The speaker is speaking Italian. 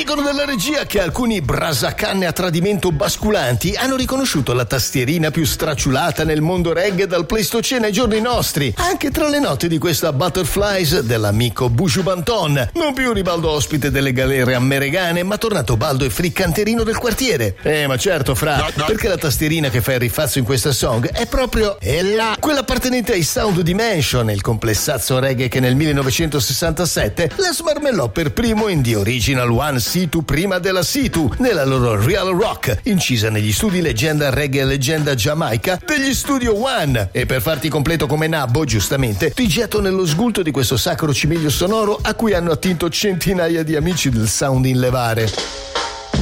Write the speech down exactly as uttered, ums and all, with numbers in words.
Dicono dalla regia che alcuni brasacanne a tradimento basculanti hanno riconosciuto la tastierina più stracciulata nel mondo reggae dal Pleistocene ai giorni nostri, anche tra le note di questa Butterflies dell'amico Buju Banton, non più Ribaldo ospite delle galere ammeregane, ma tornato baldo e friccanterino del quartiere. Eh, ma certo, fra, no, no. Perché la tastierina che fa il rifazzo in questa song è proprio è la, quella appartenente ai Sound Dimension, il complessazzo reggae che nel millenovecentosessantasette la smarmellò per primo in The Original One Situ prima della Situ, nella loro Real Rock, incisa negli studi leggenda reggae leggenda Giamaica degli Studio One. E per farti completo come Nabbo, giustamente, ti getto nello sgulto di questo sacro cimelio sonoro a cui hanno attinto centinaia di amici del sound in levare.